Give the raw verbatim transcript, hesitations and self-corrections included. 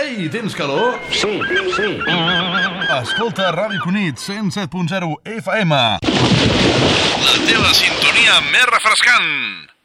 Ei, tens calor? Sí, sí. Escolta Ràdio Cunit, cent set punt zero F M. La teva sintonia més refrescant.